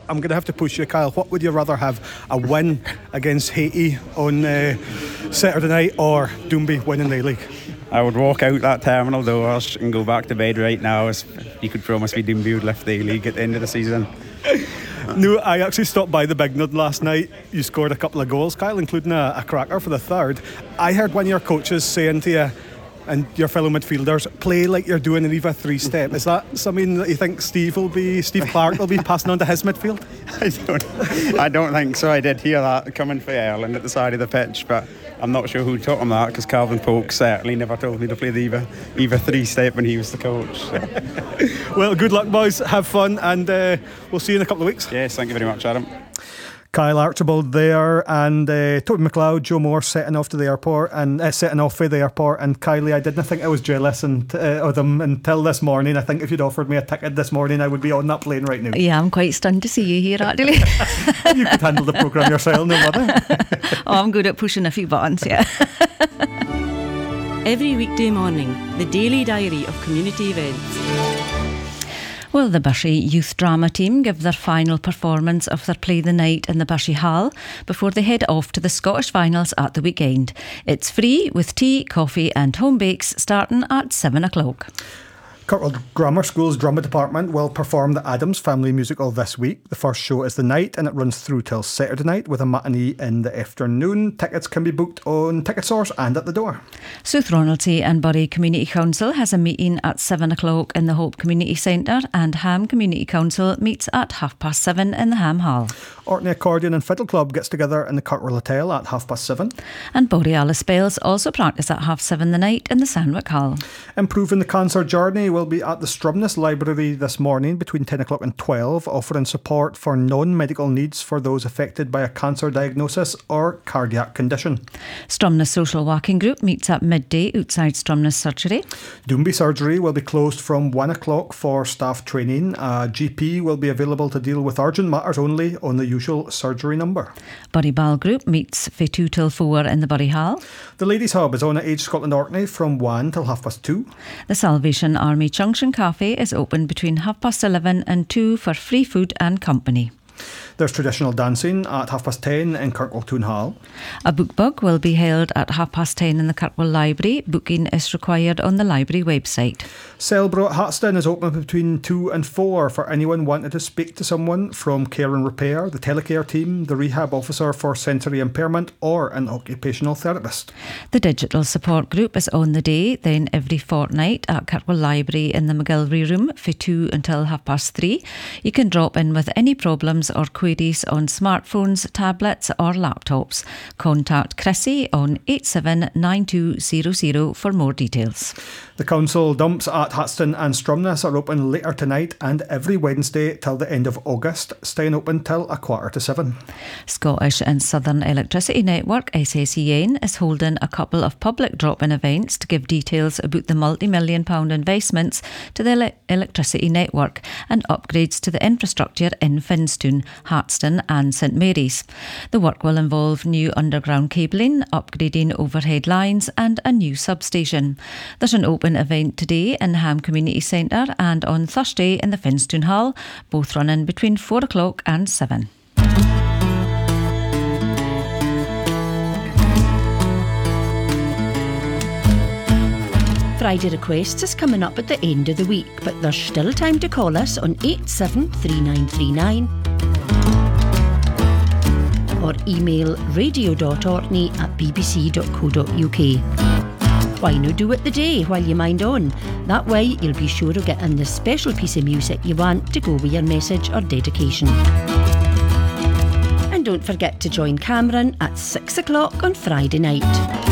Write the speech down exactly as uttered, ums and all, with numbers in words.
I'm going to have to push you, Kyle. What would you rather have, a win against Haiti on uh, Saturday night, or Doomby winning the league? I would walk out that terminal doors and go back to bed right now. As you could promise me Doomby would lift the league at the end of the season. No, I actually stopped by the Big Nud last night. You scored a couple of goals, Kyle, including a, a cracker for the third. I heard one of your coaches saying to you and your fellow midfielders, play like you're doing an E V A three-step. Is that something that you think Steve will be, Steve Clark will be passing on to his midfield? I don't, I don't think so. I did hear that coming for Ireland at the side of the pitch, but I'm not sure who taught him that, because Calvin Polk certainly never told me to play the E V A, E V A three-step when he was the coach. So. Well, good luck, boys. Have fun, and uh, we'll see you in a couple of weeks. Yes, thank you very much, Adam. Kyle Archibald there, and uh, Toby McLeod, Joe Moore setting off to the airport and uh, setting off for the airport. And Kylie, I didn't think I was jealous and, uh, of them until this morning. I think if you'd offered me a ticket this morning, I would be on that plane right now. Yeah, I'm quite stunned to see you here, actually. You could handle the programme yourself, no matter. Oh, I'm good at pushing a few buttons, yeah. Every weekday morning, the daily diary of community events. Well, the Bushey Youth Drama Team give their final performance of their play the night in the Bushey Hall before they head off to the Scottish finals at the weekend. It's free with tea, coffee and home bakes starting at seven o'clock. Kirkwall Grammar School's drama department will perform the Addams Family Musical this week. The first show is the night and it runs through till Saturday night with a matinee in the afternoon. Tickets can be booked on Ticketsource and at the door. South Ronalty and Bury Community Council has a meeting at seven o'clock in the Hope Community Centre, and Ham Community Council meets at half past seven in the Ham Hall. Orkney Accordion and Fiddle Club gets together in the Kirkwall Hotel at half past seven. And Borealis Bells also practice at half seven the night in the Sandwick Hall. Improving the Cancer Journey will be at the Stromness Library this morning between ten o'clock and twelve, offering support for non-medical needs for those affected by a cancer diagnosis or cardiac condition. Stromness Social Working Group meets at midday outside Stromness Surgery. Doomby Surgery will be closed from one o'clock for staff training. A G P will be available to deal with urgent matters only on the usual surgery number. Bury Ball Group meets for two till four in the Bury Hall. The Ladies' Hub is on at Age Scotland Orkney from one till half past two. The Salvation Army Junction Cafe is open between half past eleven and two for free food and company. There's traditional dancing at half past ten in Kirkwall Town Hall. A book bug will be held at half past ten in the Kirkwall Library. Booking is required on the library website. Selbro at Hatston is open between two and four for anyone wanting to speak to someone from Care and Repair, the Telecare team, the rehab officer for sensory impairment, or an occupational therapist. The digital support group is on the day, then every fortnight at Kirkwall Library in the McGilvery room for two until half past three. You can drop in with any problems or queries on smartphones, tablets or laptops. Contact Chrissy on eight seven nine two zero zero for more details. The council dumps at Hatston and Stromness are open later tonight and every Wednesday till the end of August, staying open till a quarter to seven. Scottish and Southern Electricity Network, S S E N, is holding a couple of public drop-in events to give details about the multi-million pound investments to the ele- electricity network and upgrades to the infrastructure in Finstoun, Hatston and St Mary's. The work will involve new underground cabling, upgrading overhead lines and a new substation. There's an open event today in Ham Community Centre and on Thursday in the Finstoun Hall, both running between four o'clock and seven. Friday Requests is coming up at the end of the week, but there's still time to call us on eight seven three nine three nine or email radio dot orkney at b b c dot co dot u k. Why not do it the day while you mind on? That way you'll be sure to get in the special piece of music you want to go with your message or dedication. And don't forget to join Cameron at six o'clock on Friday night.